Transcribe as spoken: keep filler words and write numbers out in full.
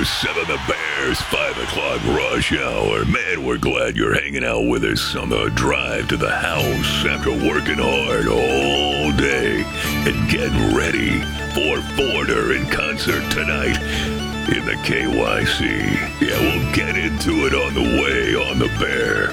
percent of the Bears, five o'clock rush hour. Man, we're glad you're hanging out with us on the drive to the house after working hard all day and getting ready for Foreigner in concert tonight in the K Y C. Yeah, we'll get into it on the way on the Bear.